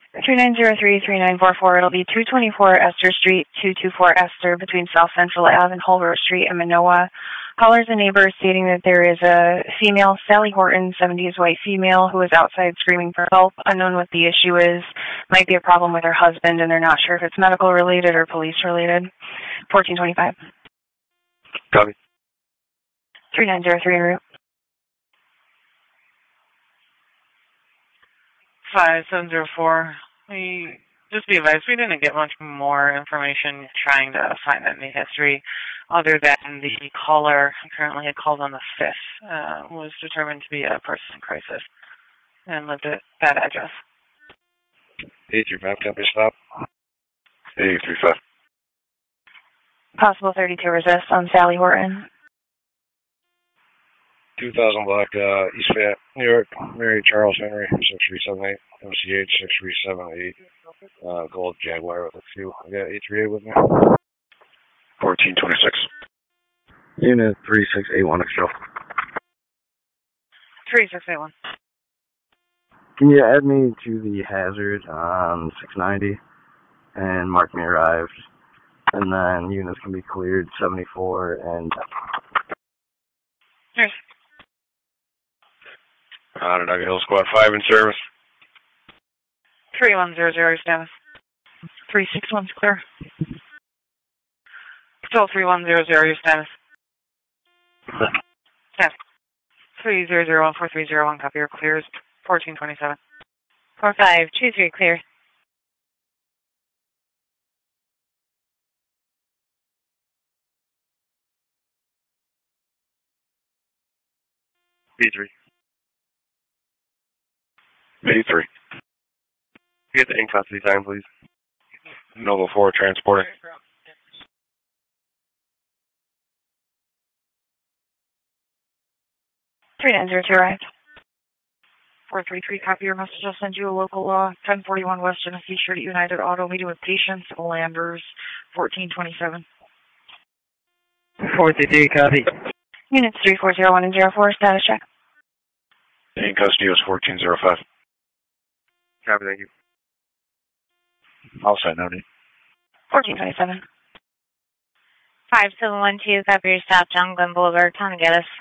3903-3944. It'll be 224 Esther Street, 224 Esther between South Central Ave and Holbrook Street in Minoa. Callers and neighbors stating that there is a female, Sally Horton, 70s white female, who is outside screaming for help. Unknown what the issue is. Might be a problem with her husband, and they're not sure if it's medical related or police related. 1425. Copy. 3903 en route. 5704. Just be advised, we didn't get much more information trying to find any history other than the caller currently had called on the 5th, was determined to be a person in crisis and lived at that address. 835, copy, stop. 835. Possible 32 resist on Sally Horton. 2000 block, East Fayette, New York, Mary Charles Henry, 6378, MCH 6378, Gold Jaguar with a few. I got 838 with me. 1426. Unit 3681 Extra. 3681. Can you add me to the hazard on 690 and mark me arrived? And then units can be cleared 74 and... Yes. Onondaga Hill Squad 5 in service. 3100 status. 361's clear. Still 3100 status. Yes. 300-14301, copy, your clears. 1427. 4523 clear. B3. B3. Get the ink custody time, please. Nova 4 transporting. 3902 arrived. 433, copy your message. I'll send you a local law. 1041 West Genesee Street, United Auto, meeting with patients, Landers, 1427. 433, copy. Units 3401 and 04, status check. In custody was 1405. Copy, thank you. I'll send note. 1427. 5712, copy your stop, John Glenn Boulevard, Town of Geddes.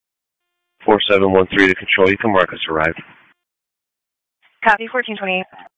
4713 to control. You can mark us arrived. Copy, 1428.